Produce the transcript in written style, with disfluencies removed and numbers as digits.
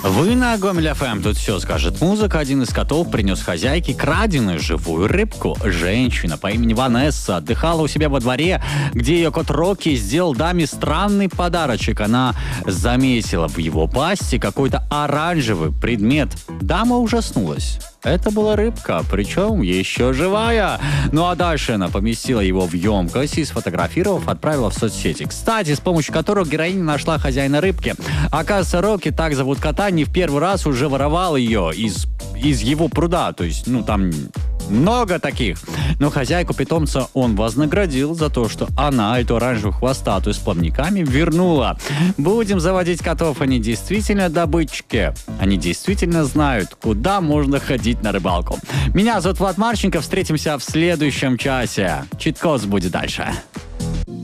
Вы на Гомель ФМ, тут все скажет музыка. Один из котов принес хозяйке краденую живую рыбку. Женщина по имени Ванесса отдыхала у себя во дворе, где ее кот Рокки сделал даме странный подарочек. Она заметила в его пасти какой-то оранжевый предмет. Дама ужаснулась. Это была рыбка, причем еще живая. Ну а дальше она поместила его в емкость и, сфотографировав, отправила в соцсети. Кстати, с помощью которых героиня нашла хозяина рыбки. Оказывается, Рокки, так зовут кота, не в первый раз уже воровал ее из его пруда. То есть, там много таких. Но хозяйку питомца он вознаградил за то, что она эту оранжевую хвостатую с плавниками вернула. Будем заводить котов, они действительно добытчики. Они действительно знают, куда можно ходить на рыбалку. Меня зовут Влад Марченко, встретимся в следующем часе. Читкоз будет дальше.